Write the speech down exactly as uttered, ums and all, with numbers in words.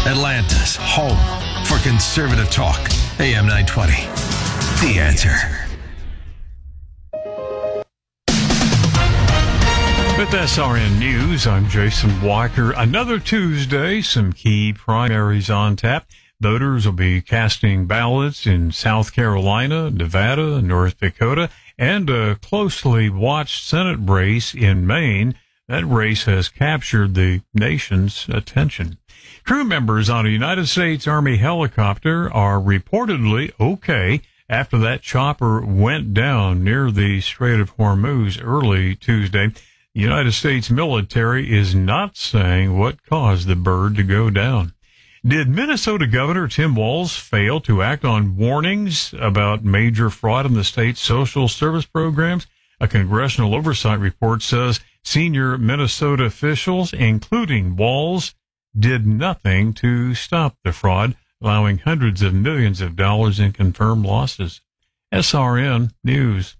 Atlanta's home for conservative talk. A M nine twenty. The Answer. With S R N News, I'm Jason Walker. Another Tuesday, some key primaries on tap. Voters will be casting ballots in South Carolina, Nevada, North Dakota, and a closely watched Senate race in Maine. That race has captured the nation's attention. Crew members on a United States Army helicopter are reportedly okay after that chopper went down near the Strait of Hormuz early Tuesday. The United States military is not saying what caused the bird to go down. Did Minnesota Governor Tim Walz fail to act on warnings about major fraud in the state's social service programs? A congressional oversight report says senior Minnesota officials, including Walz, did nothing to stop the fraud, allowing hundreds of millions of dollars in confirmed losses. S R N News.